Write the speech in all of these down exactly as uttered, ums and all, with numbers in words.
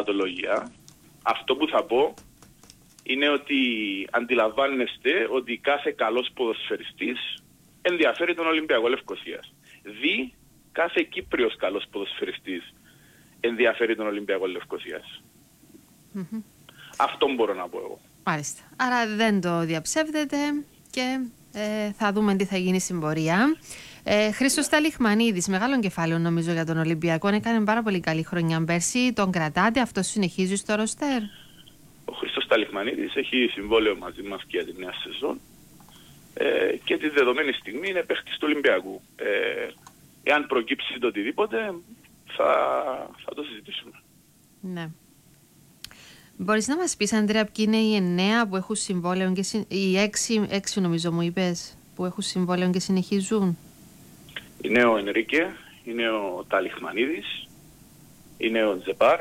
επιχειρηματολογία. Αυτό που θα πω είναι ότι αντιλαμβάνεστε ότι κάθε καλός ποδοσφαιριστής ενδιαφέρει τον Ολυμπιακό Λευκωσίας. Δι, κάθε Κύπριος καλός ποδοσφαιριστής ενδιαφέρει τον Ολυμπιακό Λευκωσίας. Mm-hmm. Αυτό μπορώ να πω εγώ. Μάλιστα. Άρα δεν το διαψεύδετε και ε, θα δούμε τι θα γίνει στην πορεία. Ε, Χρήστος Ταλιχμανίδης, μεγάλο κεφάλαιο νομίζω για τον Ολυμπιακό. Έκανε πάρα πολύ καλή χρονιά πέρσι. Τον κρατάτε, αυτό συνεχίζει στο ροστέρ? Ο Χρήστος Ταλιχμανίδης έχει συμβόλαιο μαζί μας και για τη νέα σεζόν ε, και τη δεδομένη στιγμή είναι παίχτης του Ολυμπιακού. Ε, εάν προκύψει το οτιδήποτε θα, θα το συζητήσουμε. Ναι. Μπορείς να μας πεις, Ανδρέα, ποιοι είναι οι εννέα που έχουν συμβόλαιο και συ... οι έξι, έξι νομίζω μου είπες που έχουν συμβόλαιο και συνεχίζουν? Είναι ο Ενρίκε, είναι ο Ταλιχμανίδης, είναι ο Τζεπάρ,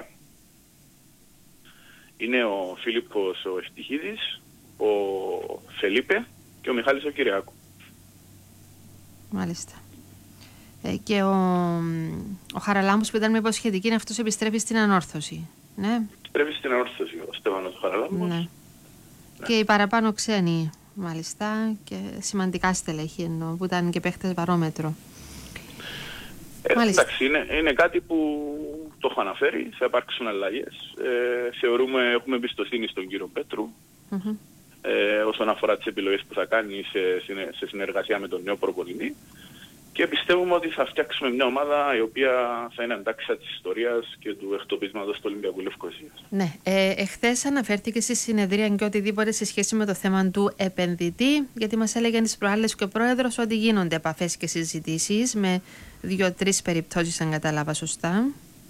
είναι ο Φίλιππος ο Ευτυχίδης, ο Φελίπε και ο Μιχάλης ο Κυριάκου. Μάλιστα. Ε, και ο, ο Χαραλάμπους που ήταν με υποσχετική, είναι αυτός επιστρέφει στην ανόρθωση. Ναι. Επιστρέφει στην ανόρθωση ο Στέφανος Χαραλάμπους. Ναι. Ναι. Ναι. Και οι παραπάνω ξένοι, μάλιστα, και σημαντικά στελέχη εννοώ, που ήταν και παίχτες βαρόμετρο. Ε, εντάξει, είναι, είναι κάτι που το έχω αναφέρει, θα υπάρξουν αλλαγές. Ε, θεωρούμε, έχουμε εμπιστοσύνη στον κύριο Πέτρου mm-hmm. ε, όσον αφορά τις επιλογές που θα κάνει σε, σε συνεργασία με τον νέο προπονητή και πιστεύουμε ότι θα φτιάξουμε μια ομάδα η οποία θα είναι αντάξια της ιστορίας και του εκτοπίσματος του Ολυμπιακού Λευκωσίας. Ναι, ε, εχθές αναφέρθηκε στη συνεδρία και οτιδήποτε σε σχέση με το θέμα του επενδυτή, γιατί μας έλεγαν τις προάλλες και ο πρόεδρος ότι γίνονται επαφές και συζητήσεις με δύο-τρεις περιπτώσεις, αν κατάλαβα σωστά.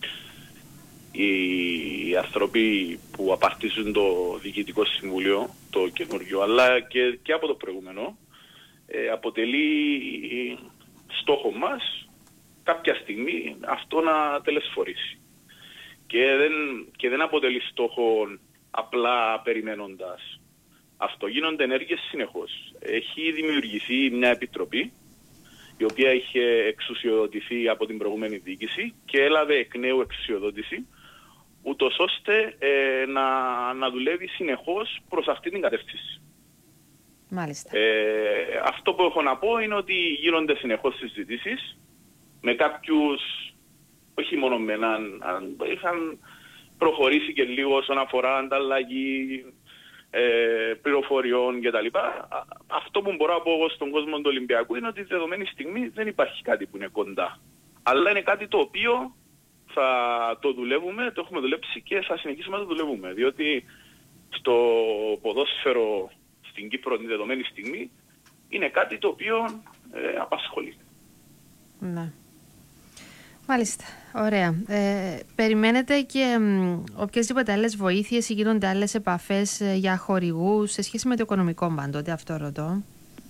Οι άνθρωποι που απαρτίζουν το Διοικητικό Συμβούλιο, το καινούργιο, αλλά και, και από το προηγούμενο, ε, αποτελεί στόχο μας κάποια στιγμή αυτό να τελεσφορήσει. Και δεν, και δεν αποτελεί στόχο απλά περιμένοντας αυτό. Γίνονται ενέργειες συνεχώς. Έχει δημιουργηθεί μια επιτροπή η οποία είχε εξουσιοδοτηθεί από την προηγούμενη διοίκηση και έλαβε εκ νέου εξουσιοδότηση ούτως ώστε ε, να, να δουλεύει συνεχώς προς αυτή την κατεύθυνση. Μάλιστα. Ε, αυτό που έχω να πω είναι ότι γίνονται συνεχώς συζητήσεις με κάποιους, όχι μόνο με έναν, είχαν προχωρήσει και λίγο όσον αφορά ανταλλαγή ε, πληροφοριών κτλ. Αυτό που μπορώ να πω εγώ στον κόσμο του Ολυμπιακού είναι ότι τη δεδομένη στιγμή δεν υπάρχει κάτι που είναι κοντά. Αλλά είναι κάτι το οποίο θα το δουλεύουμε, το έχουμε δουλέψει και θα συνεχίσουμε να το δουλεύουμε. Διότι στο ποδόσφαιρο στην Κύπρο τη δεδομένη στιγμή είναι κάτι το οποίο ε, απασχολεί. Ναι. Μάλιστα. Ωραία. Ε, περιμένετε και οποιασδήποτε άλλες βοήθειες ή γίνονται άλλες επαφές ε, για χορηγούς σε σχέση με το οικονομικό πάντοτε, αυτό ρωτώ.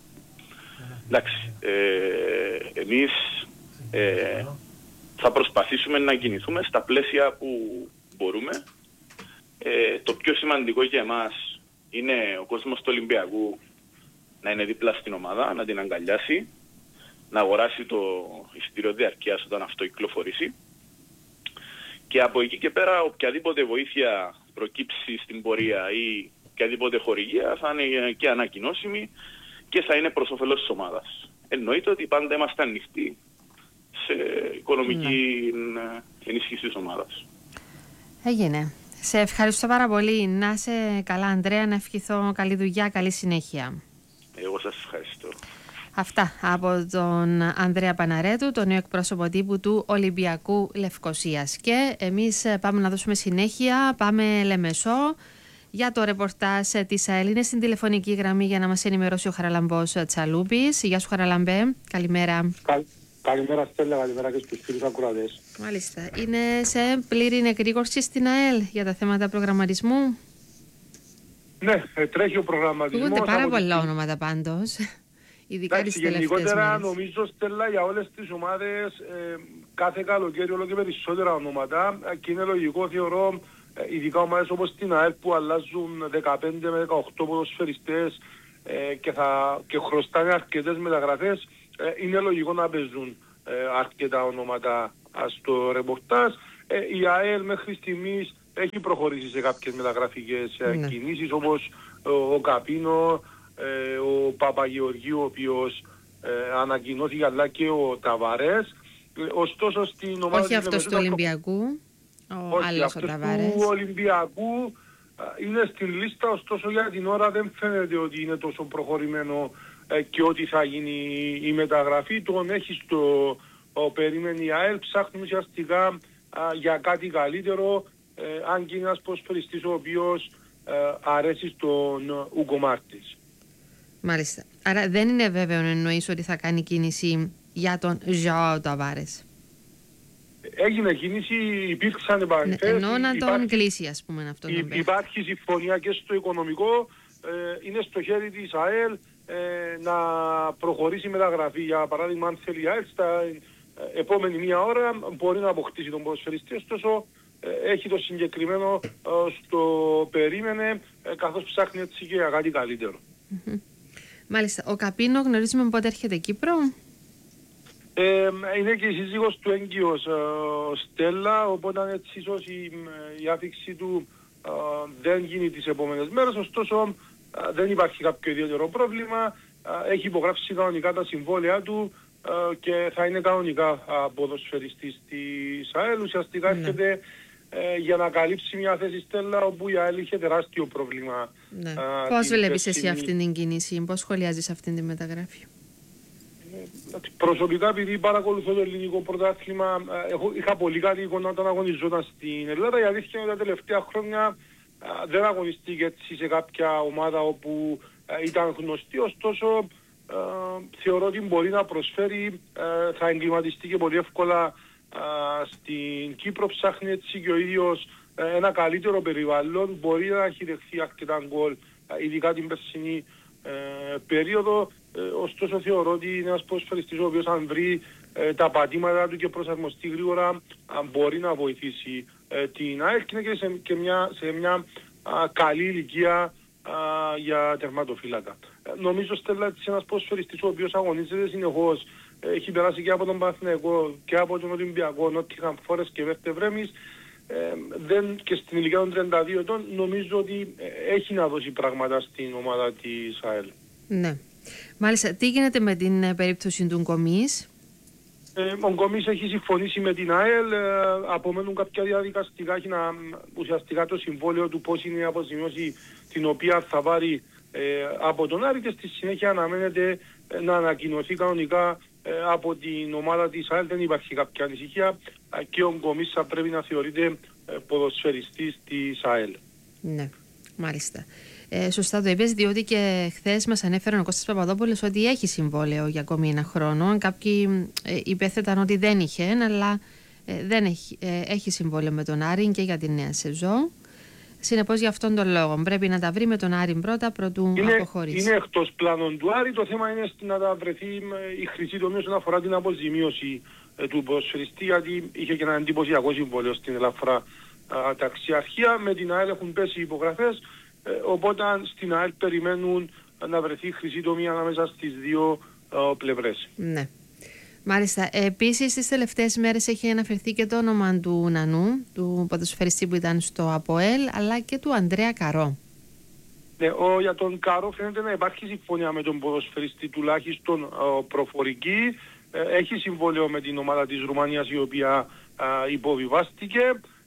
Εντάξει. Ε, εμείς ε, θα προσπαθήσουμε να κινηθούμε στα πλαίσια που μπορούμε. Ε, το πιο σημαντικό για εμάς είναι ο κόσμος του Ολυμπιακού να είναι δίπλα στην ομάδα, να την αγκαλιάσει, να αγοράσει το εισιτήριο διαρκείας όταν αυτό κυκλοφορήσει. Και από εκεί και πέρα οποιαδήποτε βοήθεια προκύψει στην πορεία ή οποιαδήποτε χορηγία θα είναι και ανακοινώσιμη και θα είναι προς όφελος της ομάδας. Εννοείται ότι πάντα είμαστε ανοιχτοί σε οικονομική ναι. ενίσχυση της ομάδας. Έγινε. Σε ευχαριστώ πάρα πολύ. Να είσαι καλά, Ανδρέα, να ευχηθώ καλή δουλειά, καλή συνέχεια. Εγώ σας ευχαριστώ. Αυτά από τον Ανδρέα Παναρέτου, τον νέο εκπρόσωπο τύπου του Ολυμπιακού Λευκωσίας. Και εμείς πάμε να δώσουμε συνέχεια, πάμε Λεμεσό για το ρεπορτάζ της ΑΕΛ. Είναι στην τηλεφωνική γραμμή για να μας ενημερώσει ο Χαραλαμπός Τσαλούπης. Γεια σου, Χαραλαμπέ, καλημέρα. Καλ, καλημέρα Στέλλα, καλημέρα και στους φίλους ακροατές. Μάλιστα. Είναι σε πλήρη εκρήγορση στην ΑΕΛ για τα θέματα προγραμματισμού. Ναι, τρέχει ο προγραμματισμός. Ακούγονται πάρα πολλά την... ονόματα πάντως. Ειδικά τις τελευταίες γενικότερα μέρες. Νομίζω, Στέλλα, για όλες τις ομάδες ε, κάθε καλοκαίρι όλο και περισσότερα ονόματα και είναι λογικό, θεωρώ, ε, ειδικά ομάδες όπως την ΑΕΛ που αλλάζουν δεκαπέντε με δεκαοκτώ ποδοσφαιριστές ε, και, θα, και χρωστάνε αρκετές μεταγραφές, ε, είναι λογικό να παίζουν ε, αρκετά ονόματα στο ρεπορτάζ. Ε, η ΑΕΛ μέχρι στιγμής έχει προχωρήσει σε κάποιες μεταγραφικές Ναι. κινήσεις, όπως ο Καπίνο, ε, ο Παπαγεωργίου, ο οποίος ε, ανακοινώθηκε, αλλά και ο Ταβαρές. Ε, ωστόσο στην ομάδα Όχι αυτός του Ολυμπιακού, ο όχι, άλλος ο αυτός Ταβάρες. του Ολυμπιακού α, είναι στην λίστα, ωστόσο για την ώρα δεν φαίνεται ότι είναι τόσο προχωρημένο ε, και ότι θα γίνει η μεταγραφή. Τον έχει στο ο, περίμενη η ΑΕΛ, ψάχνουν ουσιαστικά α, για κάτι καλύτερο, ε, αν και είναι ένας ποδοσφαιριστής ο οποίος ε, αρέσει στον Ούγκο Μάρτις. Μάλιστα. Άρα δεν είναι βέβαιο να εννοείς ότι θα κάνει κίνηση για τον Ζωάο Ταβάρες. Έγινε κίνηση, υπήρξαν Ναι, επανεκθέσεις. εννοώ να τον υπάρχει, κλείσει, ας πούμε, αυτό υ- τον παίχτη. υπάρχει συμφωνία και στο οικονομικό, ε, είναι στο χέρι της ΑΕΛ ε, να προχωρήσει μεταγραφή. Για παράδειγμα, αν θέλει η ΑΕΛ στα ε, επόμενη μία ώρα μπορεί να αποκτήσει τον ποδοσφαιριστή, ωστόσο ε, έχει το συγκεκριμένο ε, στο περίμενε, ε, καθώς ψάχνει έτσι και για κάτι καλύτερο. Μάλιστα. Ο Καπίνο γνωρίζουμε πότε έρχεται Κύπρο. Ε, είναι και η σύζυγος του έγκυος ε, Στέλλα, οπότε έτσι ίσως η, η άφηξη του ε, δεν γίνει τις επόμενες μέρες, ωστόσο ε, δεν υπάρχει κάποιο ιδιαίτερο πρόβλημα, ε, έχει υπογράψει κανονικά τα συμβόλαια του ε, και θα είναι κανονικά ε, ποδοσφαιριστής της ΑΕΛ. Ουσιαστικά Ναι. έρχεται ε, για να καλύψει μια θέση Στέλλα όπου η ΑΕΛ είχε τεράστιο πρόβλημα. Ναι. ε, Πώς την βλέπεις εσύ περσινή. αυτήν την κίνηση, πώς σχολιάζεις αυτήν την μεταγραφή. Προσωπικά, επειδή παρακολουθώ το ελληνικό πρωτάθλημα, ε, έχω, είχα πολύ καλή εικόνα όταν αγωνιζόταν στην Ελλάδα. Η αλήθεια είναι ότι τα τελευταία χρόνια ε, δεν αγωνιστήκε έτσι σε κάποια ομάδα όπου ε, ήταν γνωστή. Ωστόσο, ε, θεωρώ ότι μπορεί να προσφέρει, ε, θα εγκληματιστεί και πολύ εύκολα ε, στην Κύπρο. Ψάχνει έτσι και ο ίδιος ε, ένα καλύτερο περιβάλλον. Μπορεί να έχει δεχθεί αρκετά γκολ, ε, ειδικά την περσινή ε, περίοδο. Ε, ωστόσο θεωρώ ότι είναι ένας ποδοσφαιριστής ο οποίος αν βρει ε, τα πατήματα του και προσαρμοστεί γρήγορα α, μπορεί να βοηθήσει ε, την ΑΕΛ και είναι και σε, και μια, σε μια α, καλή ηλικία α, για τερματοφύλακα. Ε, νομίζω Στέλλα ότι είναι ένας ποδοσφαιριστής ο οποίος αγωνίζεται συνεχώς. Ε, έχει περάσει και από τον Παναθηναϊκό και από τον Ολυμπιακό, Νότιχαμ Φόρεστ και Βέρτε Βρέμις. Ε, δεν, και στην ηλικία των τριάντα δύο ετών νομίζω ότι ε, έχει να δώσει πράγματα στην ομάδα της ΑΕΛ. Ναι. Μάλιστα, τι γίνεται με την ε, περίπτωση του Γκομής. Ε, ο Γκομής έχει συμφωνήσει με την ΑΕΛ, ε, απομένουν κάποια διαδικαστικά, έχει να, ουσιαστικά το συμβόλαιο του πώς είναι η αποζημίωση την οποία θα πάρει ε, από τον Άρη και στη συνέχεια αναμένεται ε, να ανακοινωθεί κανονικά ε, από την ομάδα της ΑΕΛ. Δεν υπάρχει κάποια ανησυχία ε, και ο Γκομής θα πρέπει να θεωρείται ε, ποδοσφαιριστής της ΑΕΛ. Ναι, μάλιστα. Ε, σωστά το είπες, διότι και χθες μας ανέφερε ο Κώστας Παπαδόπουλος ότι έχει συμβόλαιο για ακόμη ένα χρόνο. Κάποιοι ε, υπέθεταν ότι δεν είχε, αλλά ε, δεν έχει, ε, έχει συμβόλαιο με τον Άρη και για τη νέα σεζόν. Συνεπώς για αυτόν τον λόγο πρέπει να τα βρει με τον Άρη πρώτα προτού είναι, αποχωρήσει. Είναι εκτός πλάνων του Άρη. Το θέμα είναι να τα βρεθεί η χρυσή τομή όσον αφορά την αποζημίωση ε, του ποδοσφαιριστή, γιατί είχε και ένα εντυπωσιακό συμβόλαιο στην ελαφρά α, ταξιαρχία. Με την ΑΕΛ έχουν πέσει οι υπογραφές. Ε, οπότε στην ΑΕΛ περιμένουν να βρεθεί χρυσή τομή ανάμεσα στις δύο ε, πλευρές. Ναι. Μάλιστα. Επίσης, στις τελευταίες μέρες έχει αναφερθεί και το όνομα του Νανού, του ποδοσφαιριστή που ήταν στο ΑΠΟΕΛ, αλλά και του Ανδρέα Καρό. Ναι, ο, για τον Καρό φαίνεται να υπάρχει συμφωνία με τον ποδοσφαιριστή, τουλάχιστον ε, προφορική. Ε, έχει συμβόλαιο με την ομάδα της Ρουμανίας η οποία ε, υποβιβάστηκε.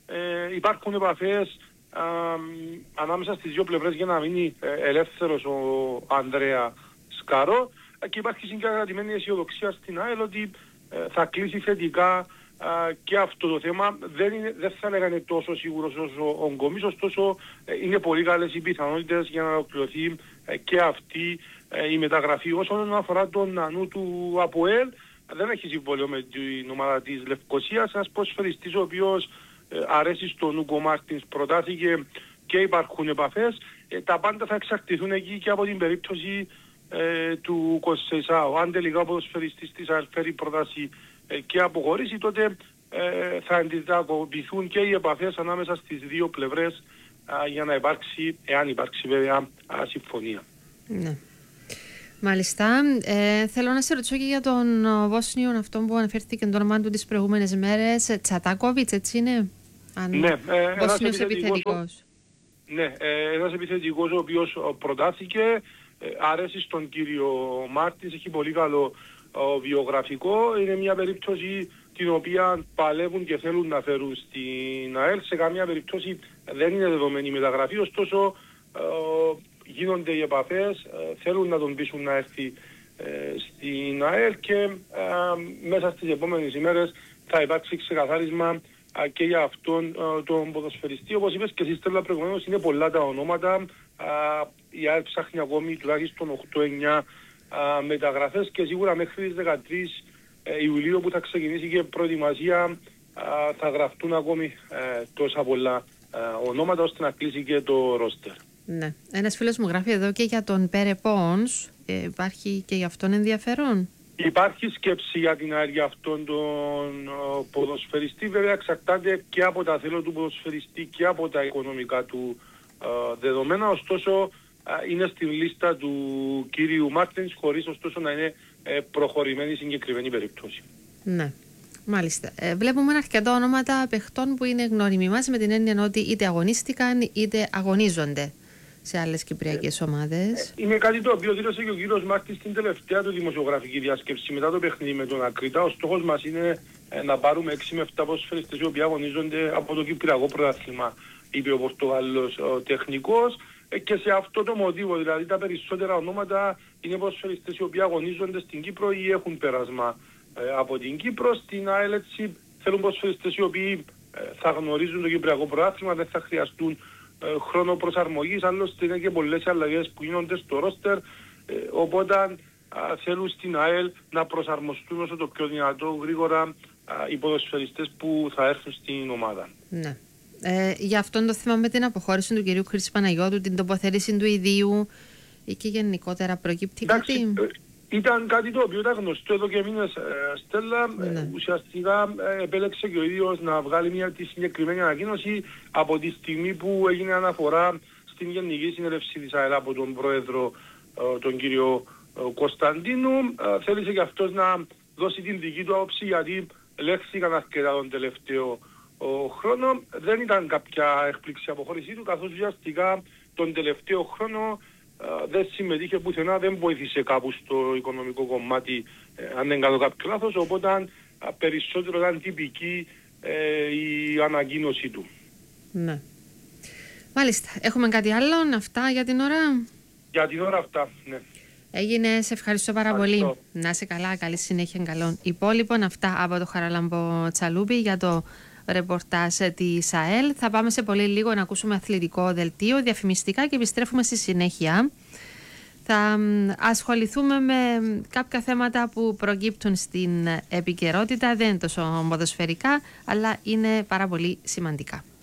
Ε, υπάρχουν επαφές Uh, ανάμεσα στις δύο πλευρές για να μείνει ε, ελεύθερος ο Ανδρέα Σκαρό ε, και υπάρχει συγκεκριμένη αισιοδοξία στην ΑΕΛ ότι ε, θα κλείσει θετικά ε, και αυτό το θέμα. Δεν, είναι, δεν θα λέγανε τόσο σίγουρος όσο ο Γκομής, ωστόσο ε, είναι πολύ καλές οι πιθανότητες για να ολοκληρωθεί ε, και αυτή ε, η μεταγραφή. Όσον αφορά τον Νανού του ΑΠΟΕΛ, δεν έχει συμβόλαιο με την ομάδα της Λευκωσίας, ένας ποδοσφαιριστής ο οποίος αρέσει στον Ούγκο Μάρτινς, προτάθηκε και υπάρχουν επαφές. Ε, τα πάντα θα εξαρτηθούν εκεί και από την περίπτωση ε, του Κοσσεϊσάου. Αν τελικά ο ποδοσφαιριστής της ΑΕΛ φέρει πρόταση ε, και αποχωρήσει, τότε ε, θα εντυπωσιαθούν και οι επαφές ανάμεσα στις δύο πλευρές α, για να υπάρξει, εάν υπάρξει βέβαια, α, συμφωνία. Ναι. Μάλιστα. Ε, θέλω να σε ρωτήσω και για τον Βόσνιο, αυτόν που αναφέρθηκε το όνομα του τις προηγούμενες μέρες. Τσατάκοβιτς, έτσι είναι? Αν... Ναι, ε, ένας επιθετικός. επιθετικός. Ναι, ε, ένας επιθετικός ο οποίος προτάθηκε, ε, αρέσει στον κύριο Μάρτινς, έχει πολύ καλό ε, βιογραφικό. Είναι μια περίπτωση την οποία παλεύουν και θέλουν να φέρουν στην ΑΕΛ. Σε καμία περίπτωση δεν είναι δεδομένη η μεταγραφή, ωστόσο ε, γίνονται οι επαφές, ε, θέλουν να τον πείσουν να έρθει ε, στην ΑΕΛ και ε, μέσα στις επόμενες ημέρες θα υπάρξει ξεκαθάρισμα ε, και για αυτόν ε, τον ποδοσφαιριστή. Όπως είπες και εσύ, Στέλλα, προηγουμένως, είναι πολλά τα ονόματα. Ε, η ΑΕΛ ψάχνει ακόμη τουλάχιστον οκτώ εννιά ε, μεταγραφές και σίγουρα μέχρι τις δεκατρείς Ιουλίου που θα ξεκινήσει και προετοιμασία θα γραφτούν ακόμη ε, τόσα πολλά ε, ονόματα ώστε να κλείσει και το ρόστερ. Ναι. Ένας φίλος μου γράφει εδώ και για τον Πέρε Πόνς. Ε, υπάρχει και για αυτόν ενδιαφέρον? Υπάρχει σκέψη για την ΑΕΛ για αυτόν τον ο, ποδοσφαιριστή. Βέβαια εξαρτάται και από τα θέλω του ποδοσφαιριστή και από τα οικονομικά του ε, δεδομένα. Ωστόσο ε, είναι στη λίστα του κύριου Μάρτινς, χωρίς ωστόσο να είναι ε, προχωρημένη συγκεκριμένη περίπτωση. Ναι. Μάλιστα. Ε, βλέπουμε αρκετά ονόματα παιχτών που είναι γνώριμοι μας, με την έννοια ότι είτε αγωνίστηκαν είτε αγωνίζονται σε άλλες κυπριακές ομάδες. Είναι κάτι το οποίο δήλωσε και ο κύριος Μάρτινς στην τελευταία του δημοσιογραφική διάσκεψη μετά το παιχνίδι με τον Ακρίτα. Ο στόχος μας είναι ε, να πάρουμε έξι με επτά ποδοσφαιριστές οι οποίοι αγωνίζονται από το Κυπριακό Πρωτάθλημα, είπε ο Πορτογάλος ο τεχνικός. Ε, και σε αυτό το μοτίβο, δηλαδή τα περισσότερα ονόματα είναι ποδοσφαιριστές οι οποίοι αγωνίζονται στην Κύπρο ή έχουν πέρασμα ε, από την Κύπρο. Στην ΑΕΛ έτσι θέλουν ποδοσφαιριστές οι οποίοι ε, θα γνωρίζουν το Κυπριακό Πρωτάθλημα, δεν θα χρειαστούν χρόνο προσαρμογής, άλλωστε είναι και πολλές αλλαγές που γίνονται στο ρόστερ, ε, οπότε α, θέλουν στην ΑΕΛ να προσαρμοστούν όσο το πιο δυνατό γρήγορα α, οι ποδοσφαιριστές που θα έρθουν στην ομάδα. Ναι. Ε, για αυτόν το θέμα με την αποχώρηση του κυρίου Χρήση Παναγιώτου, την τοποθέτηση του ιδίου ή και γενικότερα προκύπτει Εντάξει, κάτι? Ε, ήταν κάτι το οποίο ήταν γνωστό εδώ και μήνες, ε, Στέλλα. Ναι. Ε, ουσιαστικά ε, επέλεξε και ο ίδιος να βγάλει μια τη συγκεκριμένη ανακοίνωση από τη στιγμή που έγινε αναφορά στην Γενική Συνέλευση της ΑΕΛ από τον πρόεδρο, ε, τον κύριο ε, Κωνσταντίνου. Ε, θέλησε και αυτός να δώσει την δική του άποψη, γιατί λέχθηκαν αρκετά τον τελευταίο ο, χρόνο. Δεν ήταν κάποια έκπληξη αποχώρησή του, καθώς ουσιαστικά τον τελευταίο χρόνο Uh, δεν συμμετείχε πουθενά, δεν βοήθησε κάπου στο οικονομικό κομμάτι, ε, αν δεν κάνω κάποιο λάθος, οπότε uh, περισσότερο ήταν τυπική ε, η ανακοίνωσή του. Ναι. Μάλιστα. Έχουμε κάτι άλλο, αυτά για την ώρα? Για την ώρα αυτά, ναι. Έγινε, σε ευχαριστώ πάρα Ευχαριστώ. πολύ. Να είσαι καλά, καλή συνέχεια, καλών υπόλοιπων. Αυτά από το Χαράλαμπο Τσαλούπι για το ρεπορτάζ της ΑΕΛ. Θα πάμε σε πολύ λίγο να ακούσουμε αθλητικό δελτίο, διαφημιστικά και επιστρέφουμε στη συνέχεια. Θα ασχοληθούμε με κάποια θέματα που προκύπτουν στην επικαιρότητα, δεν είναι τόσο ποδοσφαιρικά, αλλά είναι πάρα πολύ σημαντικά.